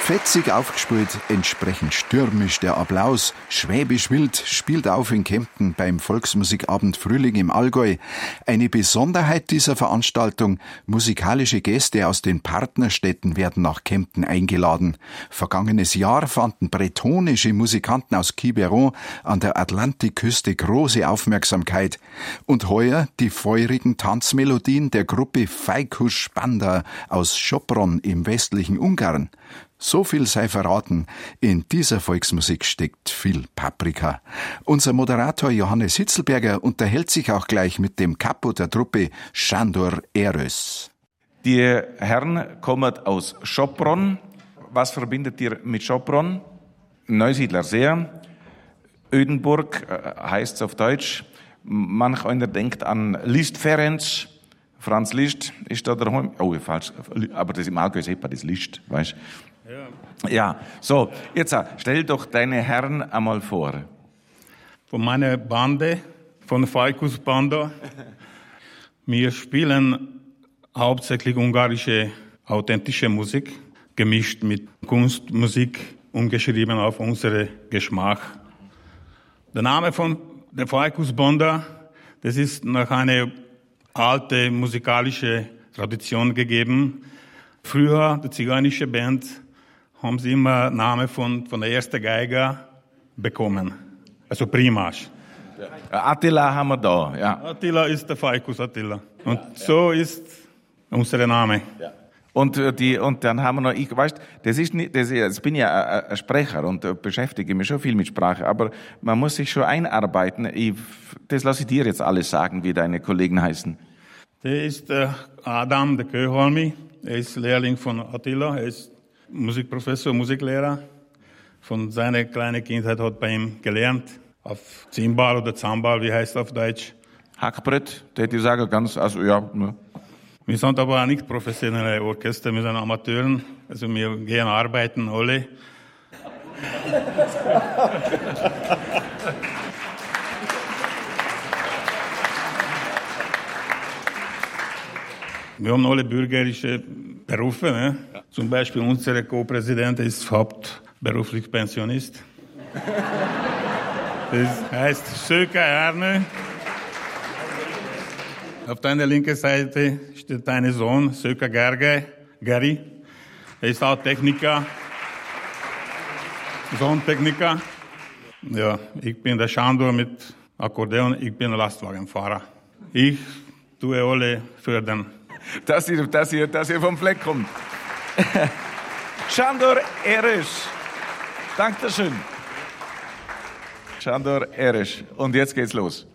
Fetzig aufgespielt, entsprechend stürmisch der Applaus. Schwäbisch Wild spielt auf in Kempten beim Volksmusikabend Frühling im Allgäu. Eine Besonderheit dieser Veranstaltung: musikalische Gäste aus den Partnerstädten werden nach Kempten eingeladen. Vergangenes Jahr fanden bretonische Musikanten aus Quiberon an der Atlantikküste große Aufmerksamkeit. Und heuer die feurigen Tanzmelodien der Gruppe Fejkus Banda aus Sopron im westlichen Ungarn. So viel sei verraten, in dieser Volksmusik steckt viel Paprika. Unser Moderator Johannes Hitzelberger unterhält sich auch gleich mit dem Capo der Truppe, Sándor Erős. Die Herren kommen aus Sopron. Was verbindet ihr mit Sopron? Neusiedler See. Ödenburg heißt es auf Deutsch. Manch einer denkt an Liszt Ferenc. Franz Liszt ist da daheim. Oh, falsch. Aber das im Allgäu sieht man das Liszt, weißt du? Ja, so, jetzt stell doch deine Herren einmal vor. Von meiner Bande, von Fejkus Banda. Wir spielen hauptsächlich ungarische, authentische Musik, gemischt mit Kunstmusik, umgeschrieben auf unseren Geschmack. Der Name von der Fejkus Banda, das ist nach einer alten musikalischen Tradition gegeben. Früher, die zigeunische Band, haben sie immer Namen von der ersten Geiger bekommen. Also Primasch. Attila haben wir da, ja. Attila ist der Fejkus Attila. Und so ist unser Name. Ja. Und dann haben wir noch, ich bin ja ein Sprecher und beschäftige mich schon viel mit Sprache, aber man muss sich schon einarbeiten. Das lasse ich dir jetzt alles sagen, wie deine Kollegen heißen. Der ist Adam de Köholmi. Er ist Lehrling von Attila. Er ist Musikprofessor, Musiklehrer. Von seiner kleinen Kindheit hat bei ihm gelernt. Auf Zimbal oder Zambal, wie heißt es auf Deutsch? Hackbrett, der hätte ich sagen, ganz, also ja. Wir sind aber nicht professionelle Orchester, wir sind Amateuren. Also wir gehen arbeiten alle. Wir haben alle bürgerliche Berufe. Ne? Ja. Zum Beispiel unser Co-Präsident ist hauptberuflich Pensionist. Das heißt Söker Erne. Auf deiner linken Seite steht dein Sohn, Söker Gary. Er ist auch Techniker, Sohntechniker. Ja, ich bin der Sándor mit Akkordeon, ich bin Lastwagenfahrer. Ich tue alle fördern. Dass ihr vom Fleck kommt. Sándor Erős. Dankeschön. Sándor Erős. Und jetzt geht's los.